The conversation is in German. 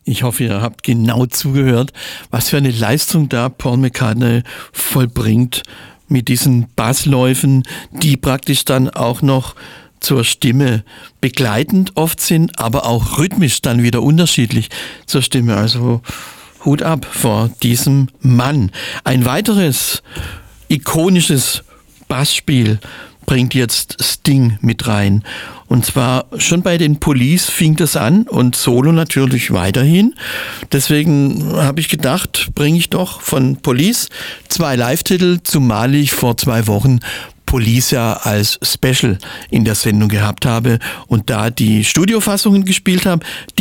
Ich hoffe, ihr habt genau zugehört, was für eine Leistung da Paul McCartney vollbringt mit diesen Bassläufen, die praktisch dann auch noch zur Stimme begleitend oft sind, aber auch rhythmisch dann wieder unterschiedlich zur Stimme. Also Hut ab vor diesem Mann. Ein weiteres ikonisches Bassspiel bringt jetzt Sting mit rein. Und zwar schon bei den Police fing das an und Solo natürlich weiterhin. Deswegen habe ich gedacht, bringe ich doch von Police 2 Live-Titel, zumal ich vor 2 Wochen Police ja als Special in der Sendung gehabt habe und da die Studiofassungen gespielt habe.